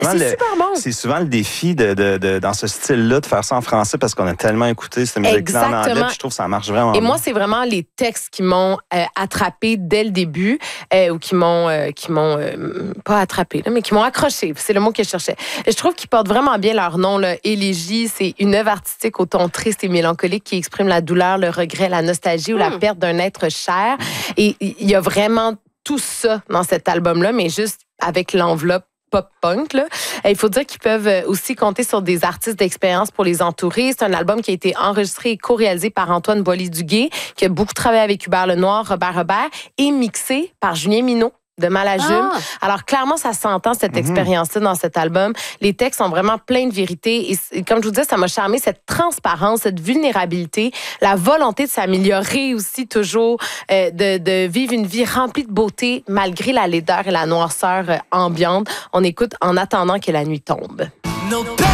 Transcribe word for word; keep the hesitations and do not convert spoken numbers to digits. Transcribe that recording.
C'est le, super bon. C'est souvent le défi de, de, de, dans ce style-là de faire ça en français parce qu'on a tellement écouté cette musique-là en anglais, puis je trouve que ça marche vraiment Et bien. moi, c'est vraiment les textes qui m'ont euh, attrapé dès le début euh, ou qui m'ont, euh, qui m'ont euh, pas attrapé, là, mais qui m'ont accroché. C'est le mot que je cherchais. Et je trouve qu'ils portent vraiment bien leur nom. Là. Élégie, c'est une œuvre artistique au ton triste et mélancolique qui exprime la douleur, le regret, la nostalgie ou mmh. la perte d'un être cher. Et il y a vraiment tout ça dans cet album-là, mais juste avec l'enveloppe pop-punk. Là. Il faut dire qu'ils peuvent aussi compter sur des artistes d'expérience pour les entourer. C'est un album qui a été enregistré et co-réalisé par Antoine Boilly-Duguay, qui a beaucoup travaillé avec Hubert Lenoir, Robert Robert, et mixé par Julien Minot de Malajume. Ah. Alors, clairement, ça s'entend, cette mm-hmm. expérience-là, dans cet album. Les textes sont vraiment pleins de vérité. Et, et comme je vous disais, ça m'a charmé, cette transparence, cette vulnérabilité, la volonté de s'améliorer aussi toujours, euh, de, de vivre une vie remplie de beauté malgré la laideur et la noirceur euh, ambiante. On écoute En attendant que la nuit tombe. No.